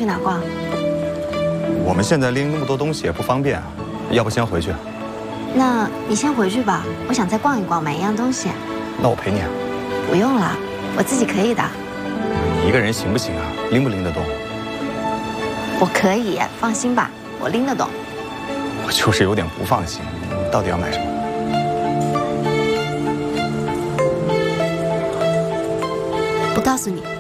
去哪逛？ 我们现在拎那么多东西也不方便啊，要不先回去？ 那你先回去吧，我想再逛一逛，买一样东西。 那我陪你啊。 不用了，我自己可以的。 你一个人行不行啊？拎不拎得动？ 我可以，放心吧，我拎得动。 我就是有点不放心，到底要买什么？ 不告诉你。